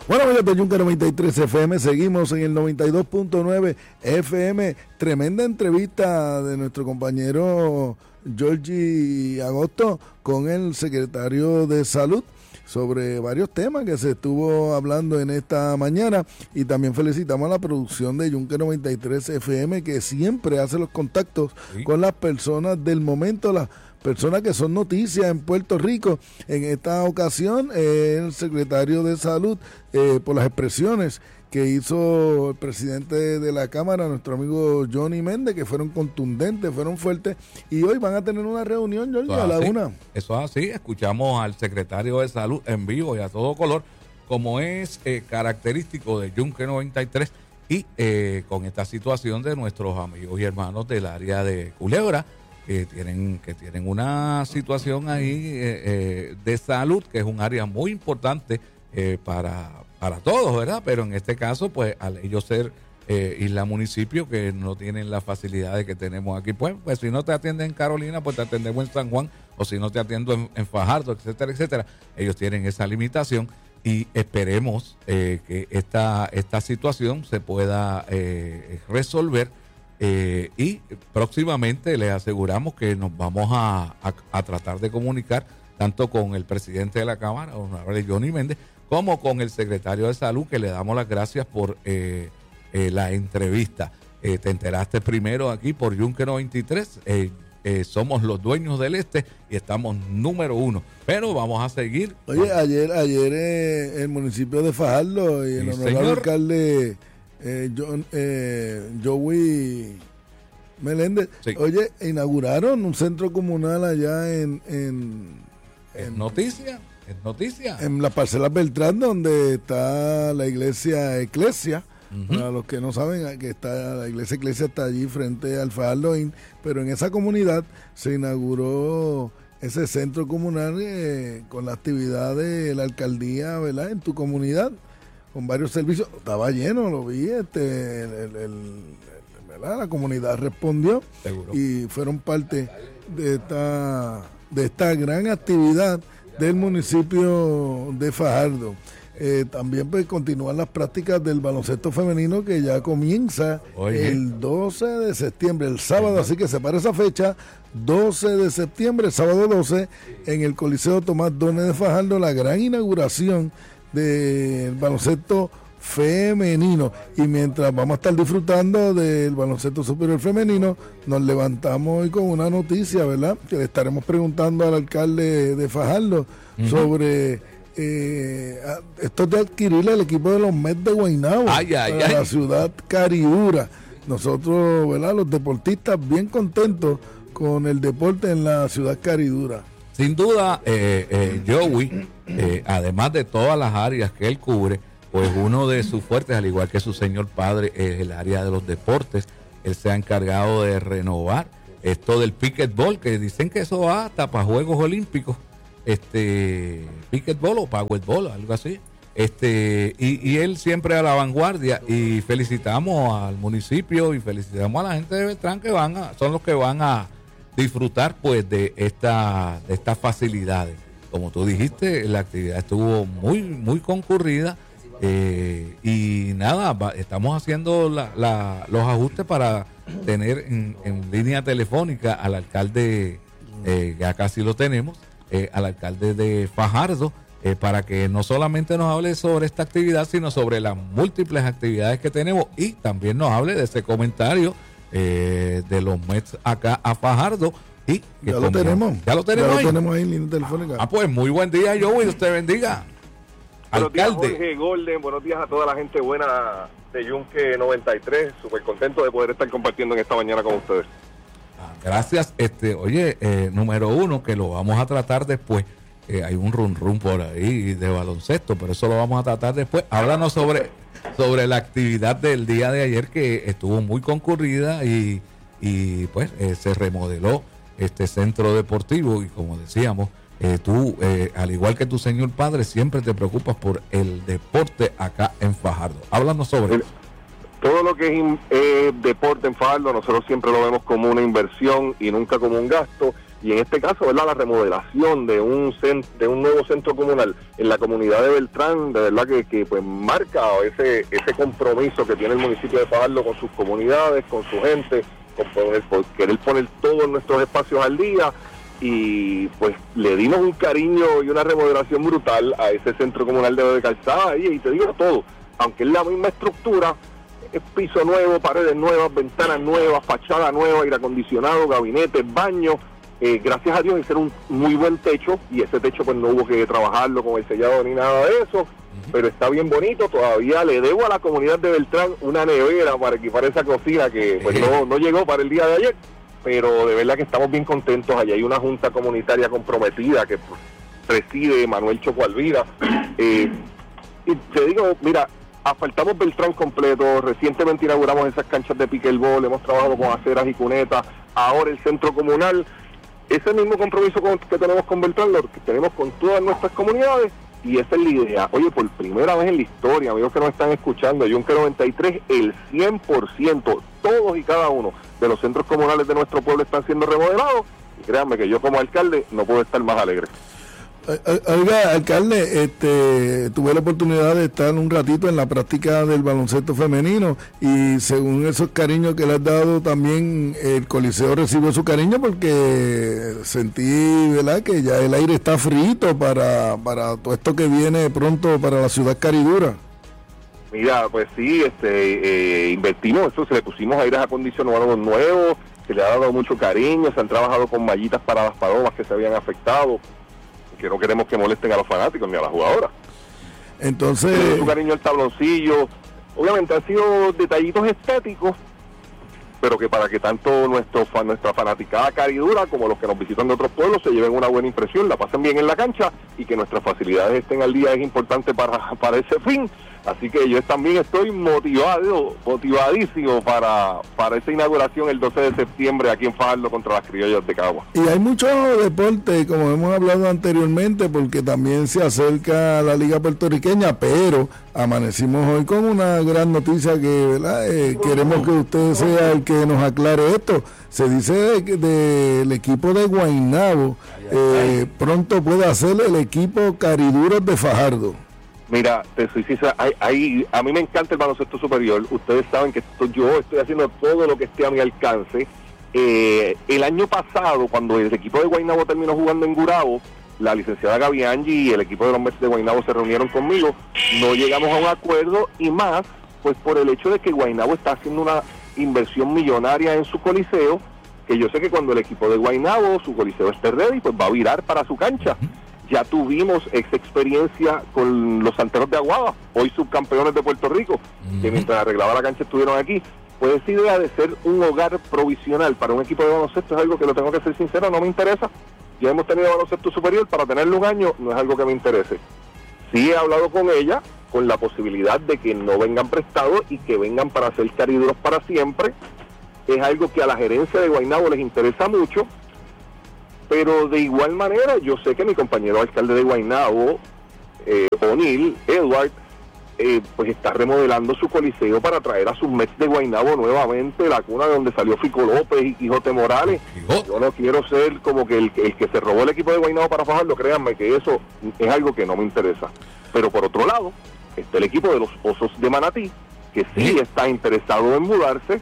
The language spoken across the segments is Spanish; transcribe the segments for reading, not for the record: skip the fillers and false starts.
Bueno, amigos de Yunque 93 FM, seguimos en el 92.9 FM. Tremenda entrevista de nuestro compañero Georgie Agosto con el secretario de Salud sobre varios temas que se estuvo hablando en esta mañana, y también felicitamos a la producción de Yunque 93 FM, que siempre hace los contactos con las personas del momento, las personas que son noticias en Puerto Rico. En esta ocasión, el secretario de Salud, por las expresiones que hizo el presidente de la Cámara, nuestro amigo Johnny Méndez, que fueron contundentes, fueron fuertes, y hoy van a tener una reunión, Georgie, a la 1. Eso es así, escuchamos al secretario de Salud en vivo y a todo color, como es característico de Yunque 93, y con esta situación de nuestros amigos y hermanos del área de Culebra, que tienen una situación ahí de salud, que es un área muy importante para todos, ¿verdad? Pero en este caso, pues, al ellos ser isla municipio, que no tienen las facilidades que tenemos aquí, pues si no te atienden en Carolina, pues te atendemos en San Juan, o si no te atiendo en Fajardo, etcétera, etcétera. Ellos tienen esa limitación, y esperemos que esta situación se pueda resolver. Y próximamente les aseguramos que nos vamos a tratar de comunicar tanto con el presidente de la Cámara, honorable Johnny Méndez, como con el secretario de Salud, que le damos las gracias por la entrevista. Te enteraste primero aquí por Yunque 93. Somos los dueños del este y estamos número 1. Pero vamos a seguir. Oye, ayer el municipio de Fajardo y el honorable alcalde Joey Meléndez, oye, inauguraron un centro comunal allá en noticia en la parcela Beltrán, donde está la iglesia Eclesia. Para los que no saben, que está la iglesia está allí frente al Fajardo Inn, pero en esa comunidad se inauguró ese centro comunal con la actividad de la alcaldía, ¿verdad? En tu comunidad, con varios servicios. Estaba lleno, lo vi, ¿verdad? La comunidad respondió. ¿Seguro? Y fueron parte de esta gran actividad del municipio de Fajardo. También pues continúan las prácticas del baloncesto femenino, que ya comienza el 12 de septiembre, el sábado, así que separa esa fecha, 12 de septiembre, sábado 12, en el Coliseo Tomás Dones de Fajardo, la gran inauguración del baloncesto femenino. Y mientras vamos a estar disfrutando del baloncesto superior femenino, nos levantamos hoy con una noticia, ¿verdad? Que le estaremos preguntando al alcalde de Fajardo sobre esto de adquirir el equipo de los Mets de Guaynabo para la ciudad Cariúra. Nosotros, ¿verdad? Los deportistas bien contentos con el deporte en la ciudad Cariúra. Sin duda, Joey, además de todas las áreas que él cubre, pues uno de sus fuertes, al igual que su señor padre, es el área de los deportes. Él se ha encargado de renovar esto del pickleball, que dicen que eso va hasta para Juegos Olímpicos, pickleball o powerball, algo así. Y él siempre a la vanguardia, y felicitamos al municipio y felicitamos a la gente de Beltrán, que son los que van a disfrutar pues de estas facilidades. Como tú dijiste, la actividad estuvo muy, muy concurrida. Y nada, estamos haciendo los ajustes para tener en línea telefónica al alcalde, ya casi lo tenemos, al alcalde de Fajardo, para que no solamente nos hable sobre esta actividad, sino sobre las múltiples actividades que tenemos, y también nos hable de ese comentario de los Mets acá a Fajardo. Y ya lo tenemos ahí en línea telefónica. Pues muy buen día, Joey, Dios te bendiga. Buenos días, Jorge Golden, buenos días a toda la gente buena de Yunque 93, súper contento de poder estar compartiendo en esta mañana con ustedes. Gracias. Oye, número 1, que lo vamos a tratar después, hay un run por ahí de baloncesto, pero eso lo vamos a tratar después. Háblanos sobre la actividad del día de ayer, que estuvo muy concurrida, y pues se remodeló este centro deportivo, y como decíamos, tú, al igual que tu señor padre, siempre te preocupas por el deporte acá en Fajardo. Háblanos sobre eso. Todo lo que es deporte en Fajardo, nosotros siempre lo vemos como una inversión y nunca como un gasto. y en este caso, ¿verdad?, la remodelación de un nuevo centro comunal en la comunidad de Beltrán, de verdad que pues marca ese compromiso que tiene el municipio de Fajardo con sus comunidades, con su gente, con querer poner todos nuestros espacios al día, y pues le dimos un cariño y una remodelación brutal a ese centro comunal de Calzada, y te digo todo, aunque es la misma estructura, es piso nuevo, paredes nuevas, ventanas nuevas, fachada nueva, aire acondicionado, gabinetes, baños, gracias a Dios hicieron un muy buen techo, y ese techo pues no hubo que trabajarlo con el sellado ni nada de eso, pero está bien bonito. Todavía le debo a la comunidad de Beltrán una nevera para equipar esa cocina que pues no llegó para el día de ayer, pero de verdad que estamos bien contentos. Allí hay una junta comunitaria comprometida que preside Manuel Choco Alvira, y te digo, mira, asfaltamos Beltrán completo, recientemente inauguramos esas canchas de pickleball, hemos trabajado con aceras y cunetas, ahora el centro comunal, ese mismo compromiso que tenemos con Beltrán, lo que tenemos con todas nuestras comunidades, y esa es la idea. Oye, por primera vez en la historia, amigos que nos están escuchando, Yunque 93, el 100%, todos y cada uno de los centros comunales de nuestro pueblo están siendo remodelados, y créanme que yo como alcalde no puedo estar más alegre. Oiga, alcalde, tuve la oportunidad de estar un ratito en la práctica del baloncesto femenino, y según esos cariños que le has dado, también el Coliseo recibió su cariño, porque sentí, ¿verdad?, que ya el aire está frito para todo esto que viene pronto para la ciudad caridura. Mira, pues sí, invertimos eso, se le pusimos aires acondicionados nuevos, se le ha dado mucho cariño, se han trabajado con mallitas para las palomas que se habían afectado, que no queremos que molesten a los fanáticos ni a las jugadoras. Entonces, su cariño al tabloncillo, obviamente han sido detallitos estéticos, pero que para que tanto nuestra fanaticada caridura como los que nos visitan de otros pueblos se lleven una buena impresión, la pasen bien en la cancha, y que nuestras facilidades estén al día es importante para ese fin. Así que yo también estoy motivadísimo para esa inauguración el 12 de septiembre aquí en Fajardo contra las Criollas de Cagua. Y hay muchos deportes, como hemos hablado anteriormente, porque también se acerca la Liga Puertorriqueña, pero amanecimos hoy con una gran noticia que, ¿verdad?, queremos que usted sea el que nos aclare esto. Se dice del equipo de Guaynabo, pronto puede hacer el equipo Cariduros de Fajardo. Mira, te soy sincero, a mí me encanta el baloncesto superior. Ustedes saben que yo estoy haciendo todo lo que esté a mi alcance. El año pasado, cuando el equipo de Guaynabo terminó jugando en Gurabo, la licenciada Gaby Angie y el equipo de los Mets de Guaynabo se reunieron conmigo. No llegamos a un acuerdo, y más, pues por el hecho de que Guaynabo está haciendo una inversión millonaria en su coliseo, que yo sé que cuando el equipo de Guaynabo, su coliseo esté ready, pues va a virar para su cancha. Ya tuvimos esa experiencia con los Santeros de Aguada, hoy subcampeones de Puerto Rico, que mientras arreglaba la cancha estuvieron aquí. Pues esa idea de ser un hogar provisional para un equipo de baloncesto es algo que, lo tengo que ser sincero, no me interesa. Ya hemos tenido baloncesto superior, para tenerlo un año no es algo que me interese. Sí he hablado con ella, con la posibilidad de que no vengan prestados y que vengan para ser cariduros para siempre. Es algo que a la gerencia de Guaynabo les interesa mucho. Pero de igual manera, yo sé que mi compañero alcalde de Guaynabo, O'Neill, Edward, pues está remodelando su coliseo para traer a sus Mets de Guaynabo nuevamente, la cuna de donde salió Fico López y Quijote Morales. Yo no quiero ser como que el que se robó el equipo de Guaynabo para Fajardo, créanme que eso es algo que no me interesa. Pero por otro lado, está el equipo de los Osos de Manatí, que sí está interesado en mudarse.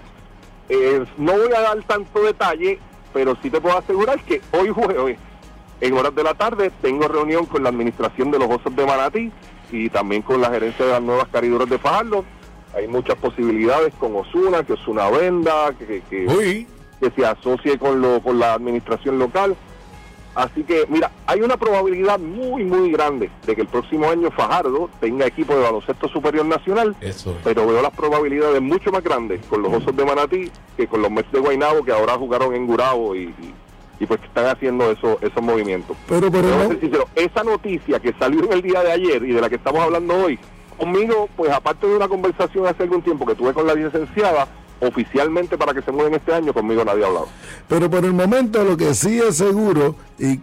No voy a dar tanto detalle, pero sí te puedo asegurar que hoy jueves, en horas de la tarde, tengo reunión con la administración de los Osos de Manatí y también con la gerencia de las nuevas cariduras de Fajardo. Hay muchas posibilidades con Osuna, que Osuna venda, que se asocie con la administración local. Así que, mira, hay una probabilidad muy, muy grande de que el próximo año Fajardo tenga equipo de baloncesto superior nacional, pero veo las probabilidades mucho más grandes con los Osos de Manatí que con los Mets de Guaynabo, que ahora jugaron en Gurabo y pues que están haciendo esos movimientos. Pero ser sincero, esa noticia que salió en el día de ayer y de la que estamos hablando hoy, conmigo, pues aparte de una conversación hace algún tiempo que tuve con la licenciada, oficialmente para que se muevan este año, conmigo nadie ha hablado. Pero por el momento lo que sí es seguro, y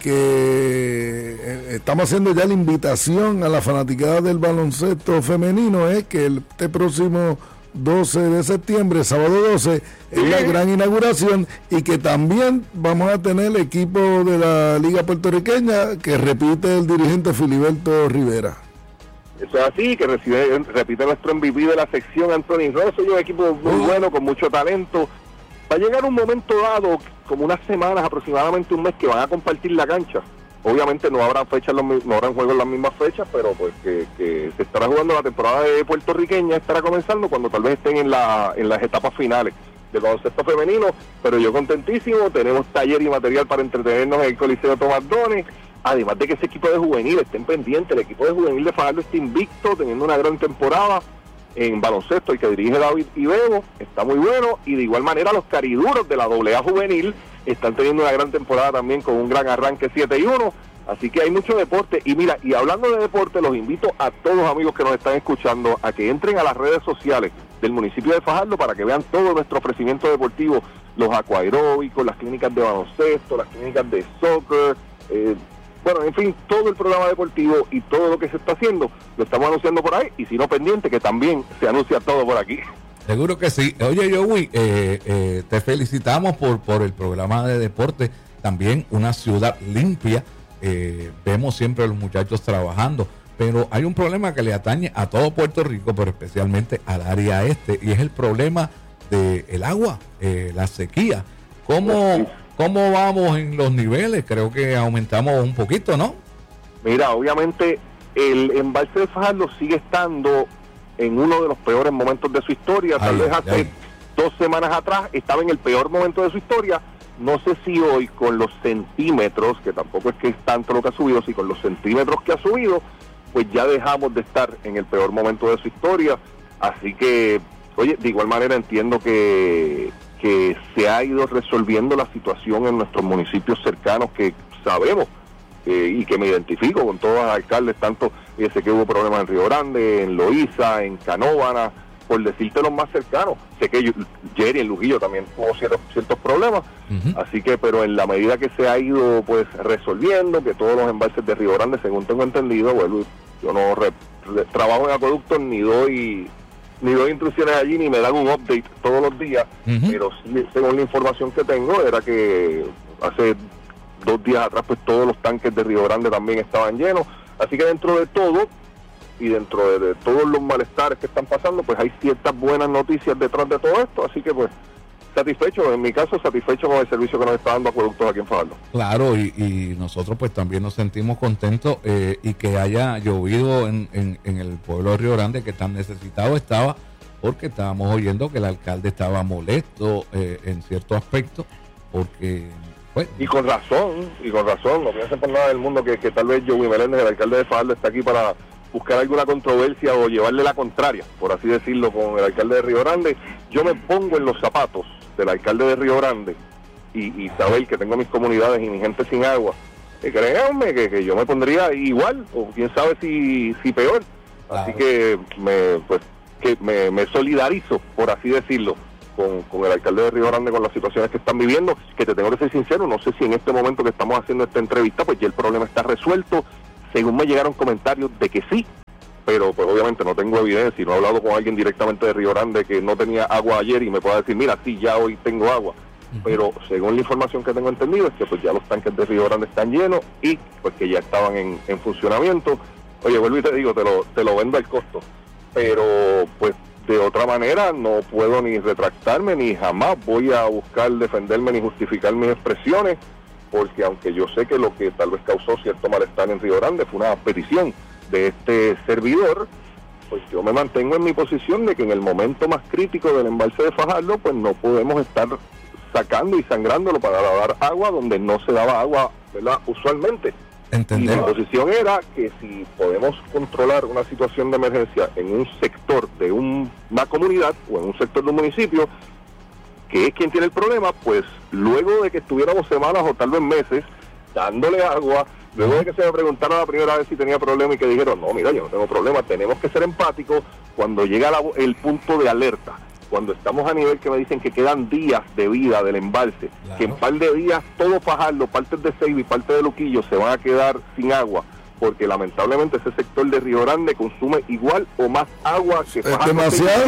que estamos haciendo ya la invitación a la fanaticada del baloncesto femenino, es que este próximo 12 de septiembre, sábado 12, es la gran inauguración, y que también vamos a tener el equipo de la Liga Puertorriqueña que repite el dirigente Filiberto Rivera. Eso es así, que repite nuestro MVP de la sección, Anthony Rosso, y un equipo muy bueno, con mucho talento. Va a llegar un momento dado, como unas semanas, aproximadamente un mes, que van a compartir la cancha. Obviamente no habrán no habrán juegos en las mismas fechas, pero pues que se estará jugando la temporada de puertorriqueña, estará comenzando cuando tal vez estén en las etapas finales del baloncesto femenino. Pero yo contentísimo, tenemos taller y material para entretenernos en el Coliseo Tomás Dones. Además de que ese equipo de juvenil, estén pendientes, el equipo de juvenil de Fajardo está invicto, teniendo una gran temporada en baloncesto, el que dirige David Ibevo, está muy bueno, y de igual manera los cariduros de la AA juvenil están teniendo una gran temporada también, con un gran arranque 7-1, así que hay mucho deporte. Y mira, y hablando de deporte, los invito a todos los amigos que nos están escuchando a que entren a las redes sociales del municipio de Fajardo para que vean todo nuestro ofrecimiento deportivo, los acuaeróbicos, las clínicas de baloncesto, las clínicas de soccer, bueno, en fin, todo el programa deportivo y todo lo que se está haciendo, lo estamos anunciando por ahí, y si no, pendiente, que también se anuncia todo por aquí. Seguro que sí. Oye, Joey, te felicitamos por el programa de deporte, también una ciudad limpia, vemos siempre a los muchachos trabajando, pero hay un problema que le atañe a todo Puerto Rico, pero especialmente al área este, y es el problema del agua, la sequía. ¿Cómo vamos en los niveles? Creo que aumentamos un poquito, ¿no? Mira, obviamente el embalse de Fajardo sigue estando en uno de los peores momentos de su historia. Tal vez hace 2 semanas atrás estaba en el peor momento de su historia. No sé si hoy, con los centímetros, que tampoco es que es tanto lo que ha subido, si con los centímetros que ha subido, pues ya dejamos de estar en el peor momento de su historia. Así que, oye, de igual manera entiendo que se ha ido resolviendo la situación en nuestros municipios cercanos, que sabemos y que me identifico con todos los alcaldes, tanto sé que hubo problemas en Río Grande, en Loíza, en Canóvana, por decirte los más cercanos. Sé que Jerry en Lujillo también tuvo ciertos problemas, así que, pero en la medida que se ha ido pues resolviendo, que todos los embalses de Río Grande, según tengo entendido, bueno, yo no trabajo en acueductos, ni doy instrucciones allí, ni me dan un update todos los días, pero sí, según la información que tengo, era que hace 2 días atrás pues todos los tanques de Río Grande también estaban llenos. Así que dentro de todo, y dentro de todos los malestares que están pasando, pues hay ciertas buenas noticias detrás de todo esto, así que pues satisfecho, en mi caso satisfecho con el servicio que nos está dando Acueductos aquí en Fajardo. Claro, y nosotros pues también nos sentimos contentos, y que haya llovido en el pueblo de Río Grande, que tan necesitado estaba, porque estábamos oyendo que el alcalde estaba molesto en cierto aspecto, porque pues, y con razón, no piensen por nada del mundo que tal vez Joey Meléndez, el alcalde de Fajardo, está aquí para buscar alguna controversia o llevarle la contraria, por así decirlo, con el alcalde de Río Grande. Yo me pongo en los zapatos del alcalde de Río Grande y saber que tengo mis comunidades y mi gente sin agua. Créanme que yo me pondría igual, o quién sabe si peor. Claro. Así que me solidarizo, por así decirlo, con el alcalde de Río Grande, con las situaciones que están viviendo, que te tengo que ser sincero, no sé si en este momento que estamos haciendo esta entrevista, pues ya el problema está resuelto. Según me llegaron comentarios de que sí, pero pues obviamente no tengo evidencia y no he hablado con alguien directamente de Río Grande que no tenía agua ayer y me pueda decir, mira, sí, ya hoy tengo agua. Pero según la información que tengo entendido es que pues ya los tanques de Río Grande están llenos y pues que ya estaban en funcionamiento. Oye, vuelvo y te digo, te lo vendo al costo, pero pues de otra manera no puedo ni retractarme, ni jamás voy a buscar defenderme ni justificar mis expresiones, porque aunque yo sé que lo que tal vez causó cierto malestar en Río Grande fue una petición de este servidor, pues yo me mantengo en mi posición de que en el momento más crítico del embalse de Fajardo, pues no podemos estar sacando y sangrándolo para dar agua donde no se daba agua, ¿verdad?, usualmente. Entendemos. Y mi posición era que si podemos controlar una situación de emergencia en un sector de una comunidad o en un sector de un municipio, que es quien tiene el problema, pues luego de que estuviéramos semanas o tal vez meses dándole agua, luego de que se me preguntara la primera vez si tenía problema y que dijeron, no, mira, yo no tengo problema, tenemos que ser empáticos cuando llega el punto de alerta, cuando estamos a nivel que me dicen que quedan días de vida del embalse, claro, que en par de días todo Fajardo, partes de Ceiba y parte de Luquillo se van a quedar sin agua, porque lamentablemente ese sector de Río Grande consume igual o más agua que Fajardo. Demasiado.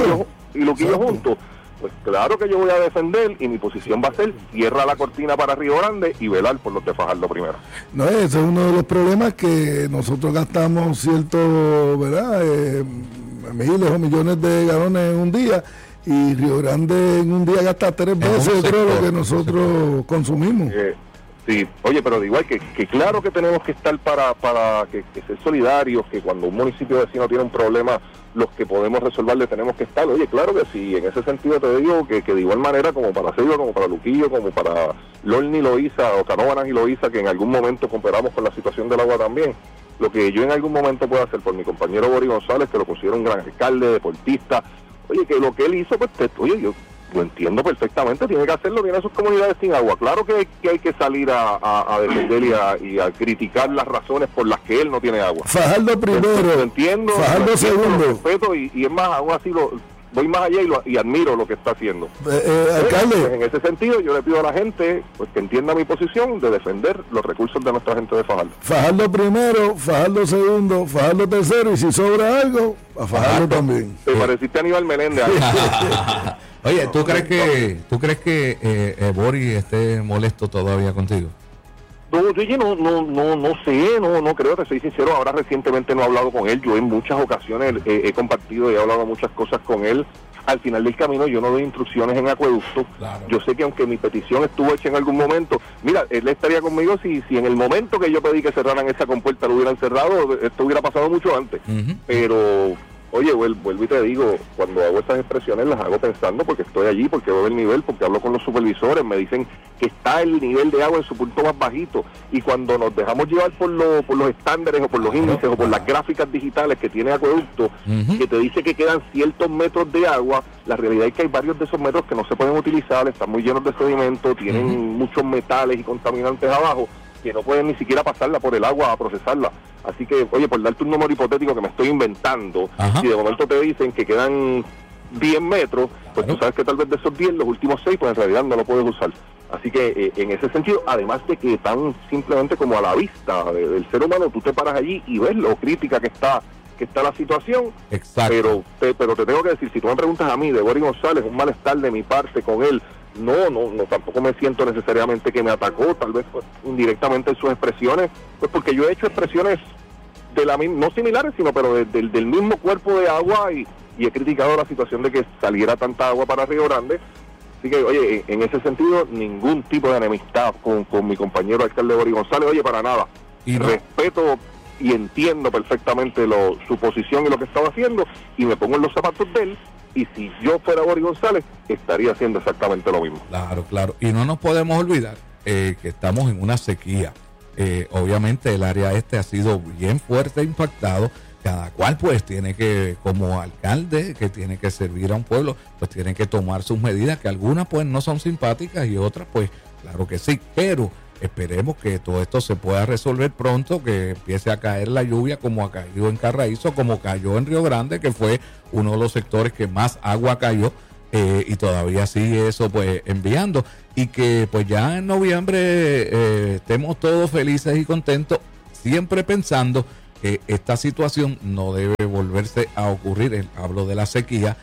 y Luquillo juntos, pues claro que yo voy a defender y mi posición va a ser cierra la cortina para Río Grande y velar por los de Fajardo primero. No, ese es uno de los problemas que nosotros gastamos cierto, ¿verdad? Miles o millones de galones en un día y Río Grande en un día gasta 3 veces creo lo que nosotros consumimos. Sí, oye, pero de igual que claro que tenemos que estar para que ser solidarios, que cuando un municipio vecino tiene un problema, los que podemos resolverle tenemos que estar. Oye, claro que sí, en ese sentido te digo que de igual manera como para Silva, como para Luquillo, como para Lorni Loíza o Canóvanas y Loíza, que en algún momento cooperamos con la situación del agua también, lo que yo en algún momento puedo hacer por mi compañero Boris González, que lo considero un gran alcalde, deportista, oye, que lo que él hizo, pues yo lo entiendo perfectamente, tiene que hacerlo bien a sus comunidades sin agua. Claro que hay que salir a defender y a criticar las razones por las que él no tiene agua. Fajardo primero, lo entiendo, Fajardo segundo. Lo respeto y es más, aún así voy más allá y admiro lo que está haciendo. Alcalde. Pues en ese sentido yo le pido a la gente pues que entienda mi posición de defender los recursos de nuestra gente de Fajardo. Fajardo primero, Fajardo segundo, Fajardo tercero y si sobra algo, a Fajardo también. Te pareciste a Aníbal Meléndez. Oye, ¿tú crees que Boris esté molesto todavía contigo? No sé, no creo, te soy sincero. Ahora recientemente no he hablado con él. Yo en muchas ocasiones he compartido y he hablado muchas cosas con él. Al final del camino yo no doy instrucciones en acueducto. Claro. Yo sé que aunque mi petición estuvo hecha en algún momento, mira, él estaría conmigo si en el momento que yo pedí que cerraran esa compuerta lo hubieran cerrado, esto hubiera pasado mucho antes. Pero oye, vuelvo y te digo, cuando hago esas expresiones las hago pensando porque estoy allí, porque veo el nivel, porque hablo con los supervisores, me dicen que está el nivel de agua en su punto más bajito, y cuando nos dejamos llevar por los estándares o por los índices o por las gráficas digitales que tiene Acueducto, que te dice que quedan ciertos metros de agua, la realidad es que hay varios de esos metros que no se pueden utilizar, están muy llenos de sedimento, tienen muchos metales y contaminantes abajo, que no pueden ni siquiera pasarla por el agua a procesarla. Así que, oye, por darte un número hipotético que me estoy inventando, si de momento te dicen que quedan 10 metros, pues tú sabes que tal vez de esos 10, los últimos 6, pues en realidad no lo puedes usar. Así que en ese sentido, además de que tan simplemente como a la vista del ser humano, tú te paras allí y ves lo crítica que está la situación. Exacto. Pero te tengo que decir, si tú me preguntas a mí, de Boris González, un malestar de mi parte con él, no, tampoco me siento necesariamente que me atacó, tal vez pues, indirectamente en sus expresiones, pues porque yo he hecho expresiones no similares, sino pero del mismo cuerpo de agua y he criticado la situación de que saliera tanta agua para Río Grande. Así que, oye, en ese sentido, ningún tipo de enemistad con mi compañero alcalde Boris González, oye, para nada. ¿Y no? Respeto y entiendo perfectamente su posición y lo que estaba haciendo, y me pongo en los zapatos de él, y si yo fuera Boris González, estaría haciendo exactamente lo mismo. Claro. Y no nos podemos olvidar que estamos en una sequía. Obviamente el área este ha sido bien fuerte impactado. Cada cual pues tiene que, como alcalde que tiene que servir a un pueblo, pues tiene que tomar sus medidas, que algunas pues no son simpáticas y otras pues claro que sí, pero esperemos que todo esto se pueda resolver pronto, que empiece a caer la lluvia como ha caído en Carraízo, como cayó en Río Grande, que fue uno de los sectores que más agua cayó, y todavía sigue eso pues enviando, y que pues ya en noviembre estemos todos felices y contentos, siempre pensando que esta situación no debe volverse a ocurrir. Hablo de la sequía,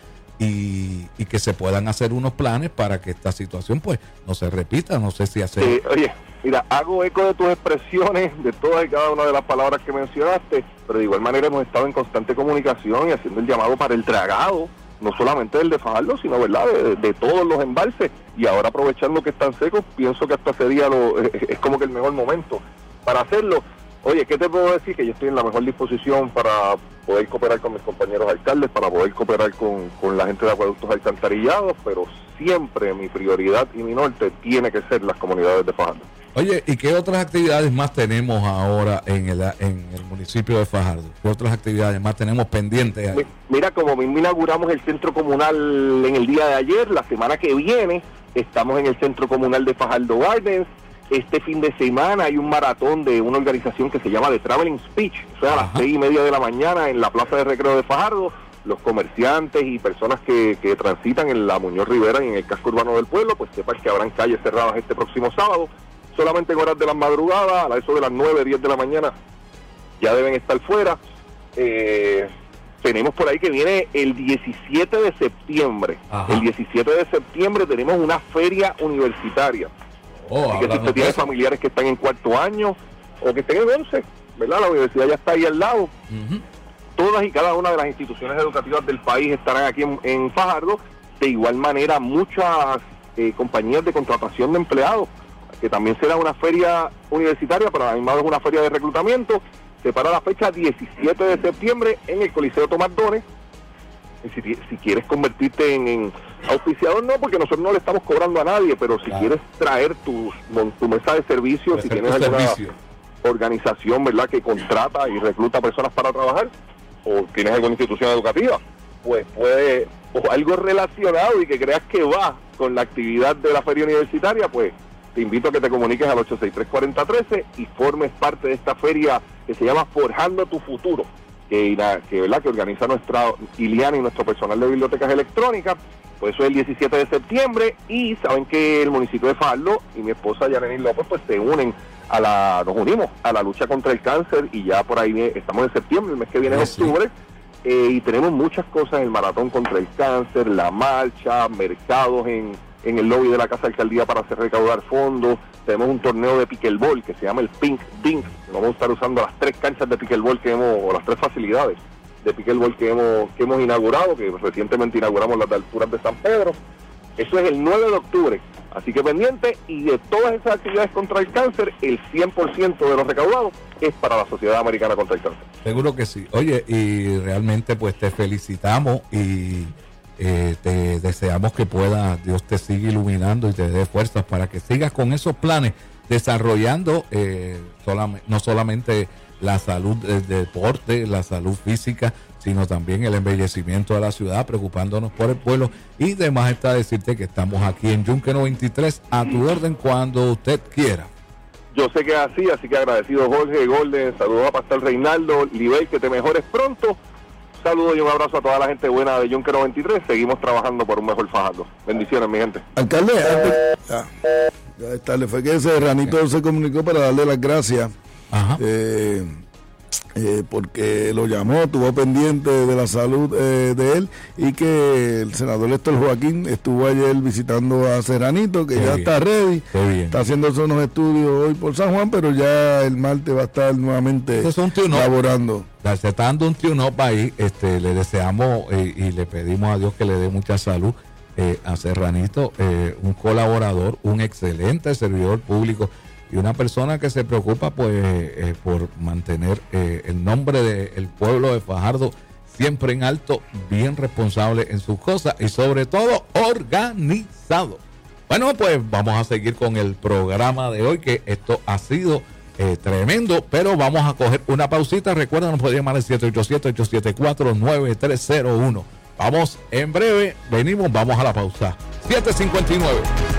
y que se puedan hacer unos planes para que esta situación pues no se repita. No sé si hacer... Oye, mira, hago eco de tus expresiones, de todas y cada una de las palabras que mencionaste, pero de igual manera hemos estado en constante comunicación y haciendo el llamado para el dragado, no solamente del de Fajardo, sino verdad de todos los embalses, y ahora aprovechando que están secos, pienso que hasta sería es como que el mejor momento para hacerlo. Oye, ¿qué te puedo decir? Que yo estoy en la mejor disposición para poder cooperar con mis compañeros alcaldes, para poder cooperar con la gente de acueductos alcantarillados, pero siempre mi prioridad y mi norte tiene que ser las comunidades de Fajardo. Oye, ¿y qué otras actividades más tenemos ahora en el municipio de Fajardo? ¿Qué otras actividades más tenemos pendientes ahí? Mira, como mismo inauguramos el centro comunal en el día de ayer, la semana que viene estamos en el centro comunal de Fajardo Gardens. Este fin de semana hay un maratón de una organización que se llama The Traveling Speech, o sea, a las 6:30 de la mañana en la Plaza de Recreo de Fajardo. Los comerciantes y personas que transitan en la Muñoz Rivera y en el casco urbano del pueblo, pues sepan que habrán calles cerradas este próximo sábado, solamente en horas de la madrugada, a eso de las 9, 10 de la mañana, ya deben estar fuera. Tenemos por ahí que viene el 17 de septiembre. Ajá. El 17 de septiembre tenemos una feria universitaria. Así que si usted tiene familiares que están en cuarto año o que estén en 11, ¿verdad? La universidad ya está ahí al lado. Uh-huh. Todas y cada una de las instituciones educativas del país estarán aquí en Fajardo. De igual manera, muchas compañías de contratación de empleados, que también será una feria universitaria, pero además es una feria de reclutamiento. Se para la fecha 17 de septiembre en el Coliseo Tomás Dones. Si quieres convertirte en auspiciador, no, porque nosotros no le estamos cobrando a nadie, pero si quieres traer tu mesa de servicios, si tienes alguna organización, ¿verdad?, que contrata y recluta personas para trabajar, o tienes alguna institución educativa, pues puede, o algo relacionado y que creas que va con la actividad de la feria universitaria, pues te invito a que te comuniques al 863-4013 y formes parte de esta feria que se llama Forjando tu Futuro, que ¿verdad?, que organiza nuestra Iliana y nuestro personal de bibliotecas electrónicas. Pues eso es el 17 de septiembre, y saben que el municipio de Fajardo y mi esposa Yanelis López pues se unen nos unimos a la lucha contra el cáncer, y ya por ahí estamos en septiembre, el mes que viene es octubre, y tenemos muchas cosas: el maratón contra el cáncer, la marcha, mercados en el lobby de la Casa de Alcaldía para hacer recaudar fondos. Tenemos un torneo de pickleball que se llama el Pink Dink. Vamos a estar usando las 3 canchas de pickleball o las 3 facilidades de pickleball que hemos inaugurado, que recientemente inauguramos las de alturas de San Pedro. Eso es el 9 de octubre, así que pendiente. Y de todas esas actividades contra el cáncer, el 100% de los recaudados es para la Sociedad Americana contra el Cáncer. Seguro que sí. Oye, y realmente pues te felicitamos y te deseamos que Dios te siga iluminando y te dé fuerzas para que sigas con esos planes, desarrollando no solamente la salud del deporte, la salud física, sino también el embellecimiento de la ciudad, preocupándonos por el pueblo. Y demás está decirte que estamos aquí en Yunque 93 a tu orden cuando usted quiera. Yo sé que es así que agradecido, Jorge, Golden, saludos a Pastor Reinaldo, Libel, que te mejores pronto. Saludos y un abrazo a toda la gente buena de Yunque 93. Seguimos trabajando por un mejor Fajardo. Bendiciones, mi gente. Alcalde, ya está, le fue que ese Ranito se comunicó para darle las gracias. Ajá. Porque lo llamó, estuvo pendiente de la salud de él, y que el senador Héctor Joaquín estuvo ayer visitando a Serranito, que ya está ready, está haciéndose unos estudios hoy por San Juan, pero ya el martes va a estar nuevamente laborando. Se está dando un tune-up ahí. Le deseamos y le pedimos a Dios que le dé mucha salud a Serranito, un colaborador, un excelente servidor público y una persona que se preocupa pues por mantener el nombre del pueblo de Fajardo siempre en alto, bien responsable en sus cosas y sobre todo organizado. Bueno, pues vamos a seguir con el programa de hoy, que esto ha sido tremendo, pero vamos a coger una pausita. Recuerda, nos podría llamar al 787-874-9301. Vamos en breve, venimos, vamos a la pausa. 7:59.